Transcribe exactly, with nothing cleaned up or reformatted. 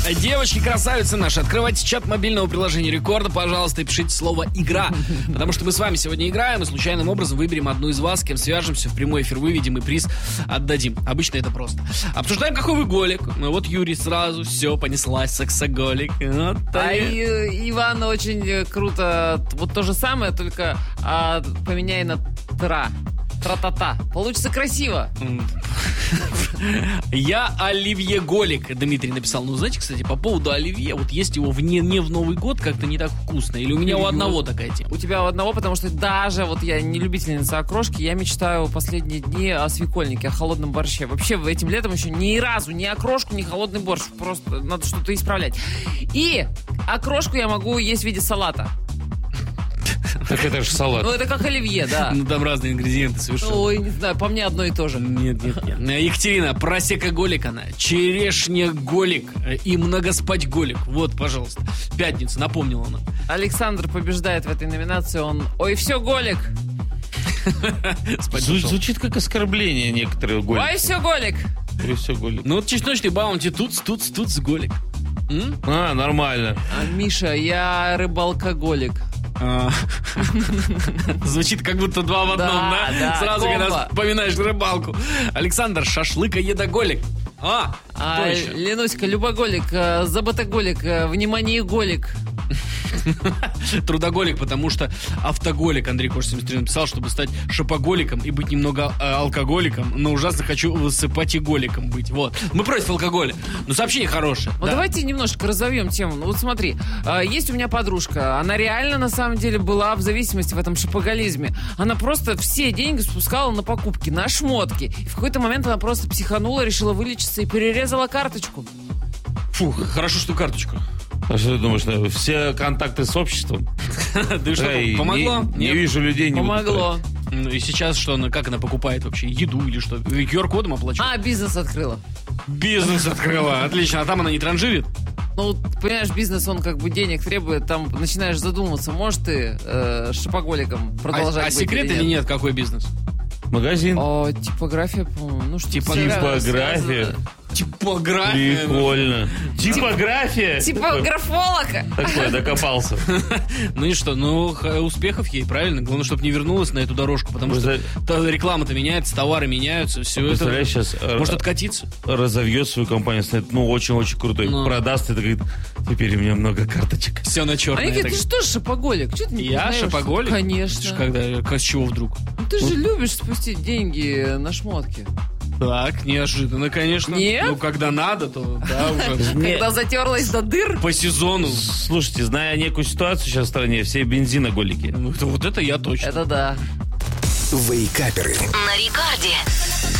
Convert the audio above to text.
Девочки, красавицы наши, открывайте чат мобильного приложения Рекорда, пожалуйста, и пишите слово «игра». Потому что мы с вами сегодня играем, и случайным образом выберем одну из вас, с кем свяжемся, в прямой эфир выведем и приз отдадим. Обычно это просто. Обсуждаем, какой вы голик. Ну, вот Юрий сразу, все, понеслась, сексоголик. Вот, а и, Иван очень круто. Вот то же самое, только а, поменяй на тра. Тра-та-та. Получится красиво. Я Оливье Голик, Дмитрий написал. Ну, знаете, кстати, по поводу Оливье, вот есть его в не, не в Новый год как-то не так вкусно. Или у меня у одного такая тема? У тебя у одного, потому что даже вот я не любительница окрошки, я мечтаю последние дни о свекольнике, о холодном борще. Вообще, этим летом еще ни разу ни окрошку, ни холодный борщ. Просто надо что-то исправлять. И окрошку я могу есть в виде салата. Так это же салат. Ну, это как оливье, да. Ну, там разные ингредиенты совершенно. Ой, не знаю, по мне одно и то же. Нет, нет, нет. Екатерина, просека-голик она, черешня-голик и многоспать-голик. Вот, пожалуйста. Пятница, напомнила она. Александр побеждает в этой номинации, он... Ой, все, голик. Зву- звучит как оскорбление некоторые голики. Ой, все, голик. Ой, все, голик. Ну, вот чесночный баунти, туц, туц, туц, голик. М? А, нормально. А, Миша, я рыбалкоголик. Звучит как будто два в одном, да? Да, да, Сразу, комбо. когда вспоминаешь рыбалку. Александр, шашлыка-едоголик. А, А, кто еще? Ленуська, любоголик, э, заботоголик, э, внимание-голик. Трудоголик, потому что автоголик Андрей Кош семьдесят три написал, чтобы стать шопоголиком и быть немного э, алкоголиком, но ужасно хочу высыпатиголиком быть. Вот. Мы против алкоголя. Но сообщение хорошее. Ну да. давайте немножко разовьем тему. Ну вот смотри, э, есть у меня подружка, она реально на самом деле была в зависимости в этом шопоголизме. Она просто все деньги спускала на покупки, на шмотки. И в какой-то момент она просто психанула, решила вылечиться и перерезала карточку. Фух, хорошо, что карточку. А что ты думаешь, ну, все контакты с обществом? Да и что, Эй, помогло? Не, не Нет? вижу людей, не Помогло. Ну и сейчас что она, как она покупает вообще? Еду или что? ку ар кодом оплачивает? А, бизнес открыла. Бизнес открыла, отлично. А там она не транжирит? Ну, понимаешь, бизнес, он как бы денег требует, там начинаешь задумываться, может ты э, шопоголиком продолжать А, а быть секрет или нет, какой бизнес? Магазин. О, типография, по-моему. Ну, что Типография. Типография. Прикольно. Типография. Типа графолог. Такой, докопался. Ну и что, ну х- успехов ей, правильно? Главное, чтобы не вернулась на эту дорожку, потому Вы что за- та- реклама-то меняется, товары меняются, все это Представляешь, сейчас может откатиться. разовьет свою компанию, станет, ну, очень-очень крутой. Ну. Продаст, и говорит, теперь у меня много карточек. Все на А черное. они говорят, ты же тоже шопоголик. Что ты не Я признаешь? шопоголик? Конечно. Когда, с чего вдруг? Ну, ты же любишь спустить деньги на шмотки. Так, неожиданно, конечно. Нет? Ну, когда надо, то да, уже Когда затерлась до дыр. по сезону. Слушайте, зная некую ситуацию сейчас в стране, все бензиноголики. Ну, это- вот это я точно. Это да. Вейкаперы. На Рекорде.